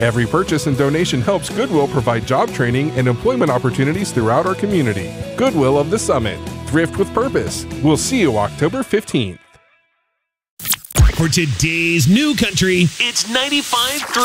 Every purchase and donation helps Goodwill provide job training and employment opportunities throughout our community. Goodwill of the Summit. Thrift with purpose. We'll see you October 15th. For today's New Country, it's 95.3